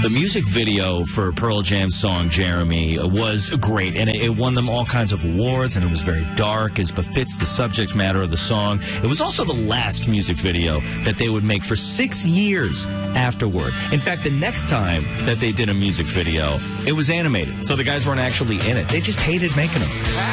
The music video for Pearl Jam's song Jeremy was great, and it won them all kinds of awards, and it was very dark, as befits the subject matter of the song. It was also the last music video that they would make for 6 years afterward. In fact, the next time that they did a music video, it was animated, so the guys weren't actually in it. They just hated making them.